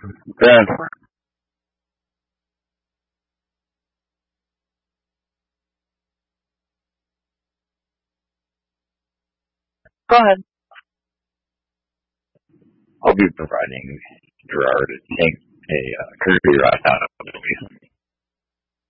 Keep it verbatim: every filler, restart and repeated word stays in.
Ben. Go ahead. I'll be providing Gerard a tank, a uh, courtesy ride out of the movie.